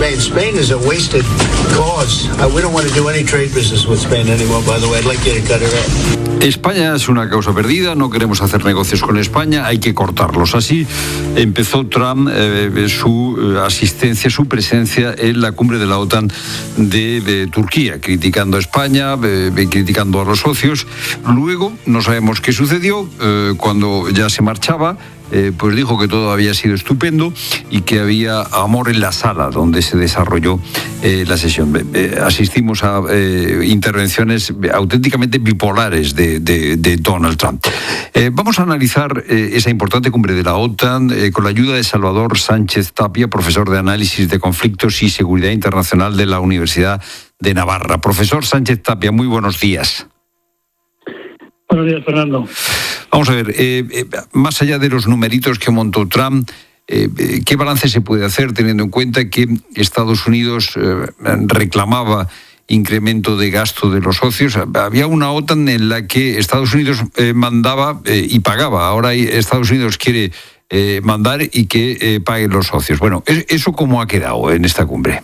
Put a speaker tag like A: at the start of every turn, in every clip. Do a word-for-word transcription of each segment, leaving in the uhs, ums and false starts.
A: Spain. Spain is a wasted cause. Uh, we don't want to do any trade business with Spain anymore, by the way. I'd like you to cut it out.
B: España es una causa perdida, no queremos hacer negocios con España, hay que cortarlos. Así empezó Trump eh, su eh, asistencia, su presencia en la cumbre de la OTAN de, de Turquía, criticando a España, eh, criticando a los socios. Luego no sabemos qué sucedió, eh, cuando ya se marchaba, Eh, pues dijo que todo había sido estupendo y que había amor en la sala donde se desarrolló eh, la sesión. Eh, asistimos a eh, intervenciones auténticamente bipolares de, de, de Donald Trump. Eh, vamos a analizar eh, esa importante cumbre de la OTAN eh, con la ayuda de Salvador Sánchez Tapia, profesor de Análisis de Conflictos y Seguridad Internacional de la Universidad de Navarra. Profesor Sánchez Tapia, muy buenos días.
C: Buenos días, Fernando.
B: Vamos a ver, eh, eh, más allá de los numeritos que montó Trump, eh, eh, ¿qué balance se puede hacer teniendo en cuenta que Estados Unidos eh, reclamaba incremento de gasto de los socios? Había una OTAN en la que Estados Unidos eh, mandaba eh, y pagaba. Ahora Estados Unidos quiere eh, mandar y que eh, paguen los socios. Bueno, ¿eso cómo ha quedado en esta cumbre?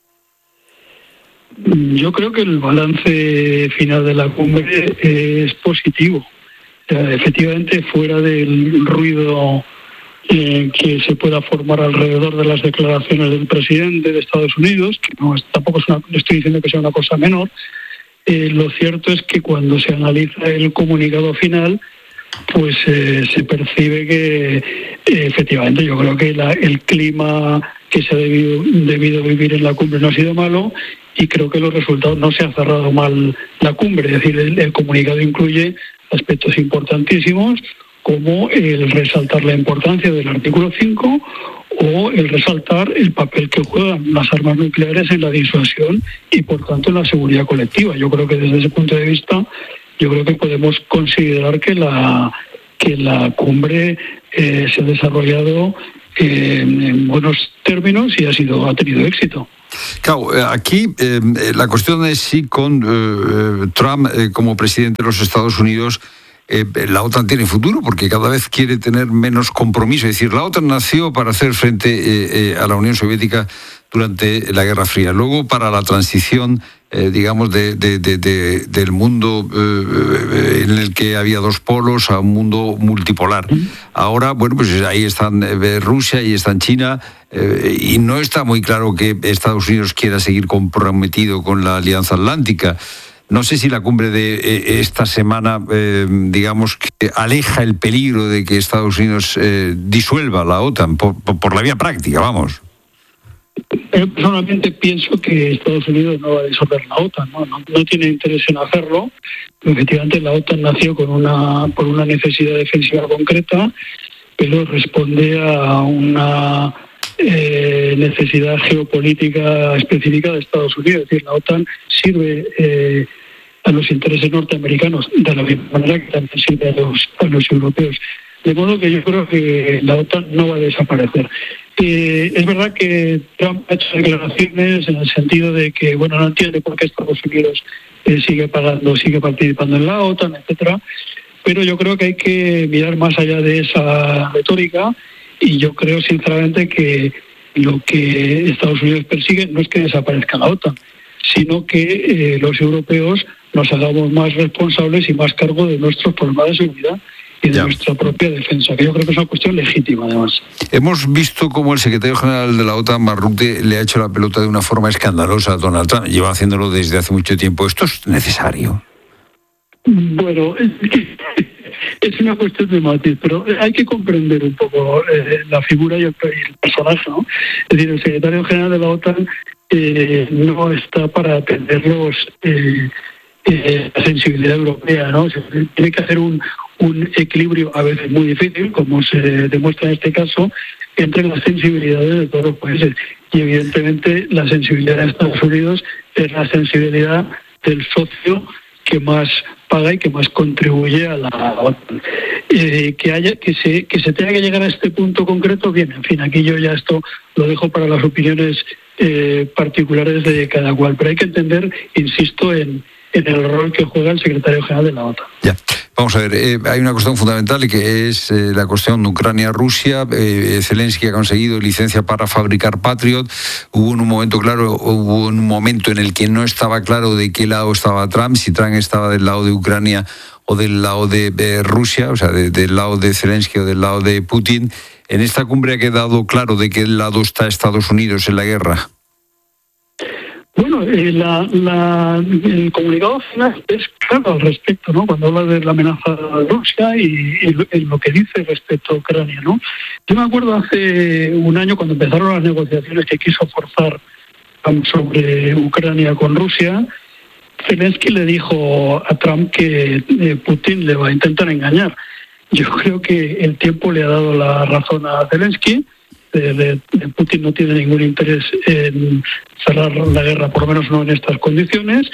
C: Yo creo que el balance final de la cumbre es positivo. Efectivamente, fuera del ruido eh, que se pueda formar alrededor de las declaraciones del presidente de Estados Unidos, que no es, tampoco es una, no estoy diciendo que sea una cosa menor, eh, lo cierto es que cuando se analiza el comunicado final, pues eh, se percibe que eh, efectivamente yo creo que la, el clima que se ha debido, debido vivir en la cumbre no ha sido malo, y creo que los resultados no se ha cerrado mal la cumbre. Es decir, el, el comunicado incluye aspectos importantísimos como el resaltar la importancia del artículo cinco o el resaltar el papel que juegan las armas nucleares en la disuasión y por tanto en la seguridad colectiva. Yo creo que desde ese punto de vista yo creo que podemos considerar que la que la cumbre eh, se ha desarrollado eh, en buenos términos y ha sido ha tenido éxito.
B: Claro, aquí eh, la cuestión es si con eh, Trump eh, como presidente de los Estados Unidos eh, la OTAN tiene futuro, porque cada vez quiere tener menos compromiso. Es decir, la OTAN nació para hacer frente eh, eh, a la Unión Soviética durante la Guerra Fría. Luego, para la transición, eh, digamos, de, de, de, de, del mundo eh, en el que había dos polos a un mundo multipolar. Ahora, bueno, pues ahí están eh, Rusia y están China, eh, y no está muy claro que Estados Unidos quiera seguir comprometido con la Alianza Atlántica. No sé si la cumbre de eh, esta semana, eh, digamos, que aleja el peligro de que Estados Unidos eh, disuelva la OTAN por, por, por la vía práctica, vamos.
C: Yo personalmente pienso que Estados Unidos no va a disolver la OTAN, ¿no? No, no tiene interés en hacerlo. Efectivamente, la OTAN nació con una por una necesidad defensiva concreta, pero responde a una eh, necesidad geopolítica específica de Estados Unidos. Es decir, la OTAN sirve eh, a los intereses norteamericanos de la misma manera que también sirve a los, a los europeos. De modo que yo creo que la OTAN no va a desaparecer. Eh, es verdad que Trump ha hecho declaraciones en el sentido de que, bueno, no entiende por qué Estados Unidos eh, sigue pagando, sigue participando en la OTAN, etcétera. Pero yo creo que hay que mirar más allá de esa retórica, y yo creo sinceramente que lo que Estados Unidos persigue no es que desaparezca la OTAN, sino que eh, los europeos nos hagamos más responsables y más cargo de nuestros problemas de seguridad y de ya. nuestra propia defensa, que yo creo que es una cuestión legítima, además.
B: Hemos visto cómo el secretario general de la OTAN, Mark Rutte, le ha hecho la pelota de una forma escandalosa a Donald Trump. Lleva haciéndolo desde hace mucho tiempo. ¿Esto es necesario?
C: Bueno, es una cuestión de matiz, pero hay que comprender un poco eh, la figura y el, el personaje, ¿no? Es decir, el secretario general de la OTAN eh, no está para atender los... Eh, Eh, la sensibilidad europea, ¿no? Se tiene que hacer un, un equilibrio a veces muy difícil, como se demuestra en este caso, entre las sensibilidades de todos los países. Y evidentemente la sensibilidad de Estados Unidos es la sensibilidad del socio que más paga y que más contribuye a la OTAN. Eh, que haya que se que se tenga que llegar a este punto concreto, bien, en fin, aquí yo ya esto lo dejo para las opiniones eh, particulares de cada cual, pero hay que entender, insisto, en en el rol que juega el secretario general de la OTAN.
B: Ya. Vamos a ver, eh, hay una cuestión fundamental que es eh, la cuestión de Ucrania-Rusia. Eh, Zelensky ha conseguido licencia para fabricar Patriot. Hubo un momento claro, hubo un momento en el que no estaba claro de qué lado estaba Trump, si Trump estaba del lado de Ucrania o del lado de, de Rusia, o sea, de, del lado de Zelensky o del lado de Putin. En esta cumbre ha quedado claro de qué lado está Estados Unidos en la guerra.
C: Bueno, eh, la, la, el comunicado final es claro al respecto, ¿no? Cuando habla de la amenaza de Rusia y, y, lo, y lo que dice respecto a Ucrania, ¿no? Yo me acuerdo hace un año cuando empezaron las negociaciones que quiso forzar sobre Ucrania con Rusia, Zelensky le dijo a Trump que eh, Putin le va a intentar engañar. Yo creo que el tiempo le ha dado la razón a Zelensky. De, de, de Putin no tiene ningún interés en cerrar la guerra, por lo menos no en estas condiciones,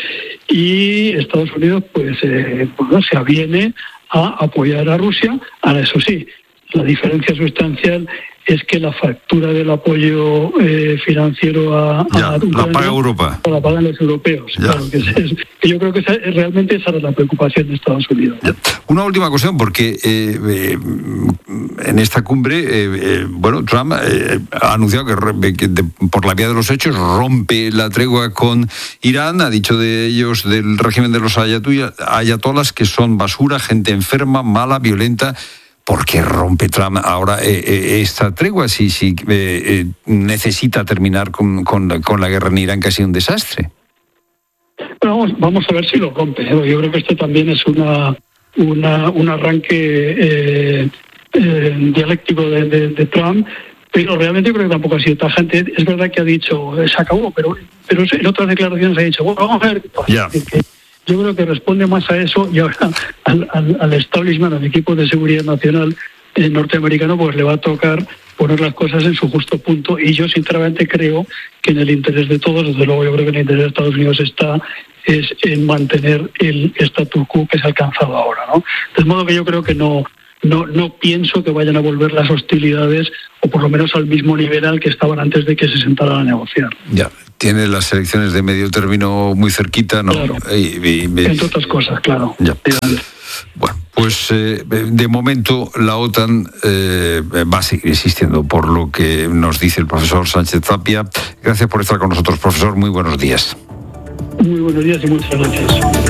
C: y Estados Unidos pues eh, bueno, se aviene a apoyar a Rusia. Ahora, eso sí, la diferencia sustancial es que la factura del apoyo eh, financiero a,
B: ya,
C: a Ucrania
B: la paga Europa.
C: La pagan los europeos. Claro, que es, es, que yo creo que esa, realmente esa es la preocupación de Estados Unidos.
B: Ya. Una última cuestión, porque eh, eh, en esta cumbre, eh, eh, bueno, Trump eh, ha anunciado que, que de, por la vía de los hechos rompe la tregua con Irán. Ha dicho de ellos, del régimen de los ayatolás, que son basura, gente enferma, mala, violenta. ¿Por qué rompe Trump ahora eh, eh, esta tregua si, si eh, eh, necesita terminar con, con, con la guerra en Irán, que ha sido un desastre?
C: Pero vamos, vamos a ver si lo rompe. ¿eh? Yo creo que esto también es una, una un arranque eh, eh, dialéctico de, de, de Trump, pero realmente creo que tampoco ha sido tajante. Es verdad que ha dicho, eh, se acabó, pero, pero en otras declaraciones ha dicho, bueno, vamos a ver qué pasa.
B: Yeah.
C: Yo creo que responde más a eso y ahora al, al, al establishment, al equipo de seguridad nacional eh, norteamericano, pues le va a tocar poner las cosas en su justo punto. Y yo sinceramente creo que en el interés de todos, desde luego yo creo que en el interés de Estados Unidos está es en mantener el status quo que se ha alcanzado ahora, ¿no? De modo que yo creo que no, no, no pienso que vayan a volver las hostilidades, o por lo menos al mismo nivel al que estaban antes de que se sentaran a negociar.
B: Ya. Tiene las elecciones de medio término muy cerquita, ¿no?
C: Claro.
B: Y, y, y,
C: Entre otras cosas, claro.
B: Ya. Bueno, pues eh, de momento la OTAN eh, va a seguir existiendo, por lo que nos dice el profesor Sánchez Tapia. Gracias por estar con nosotros, profesor. Muy buenos días.
C: Muy buenos días y muchas gracias.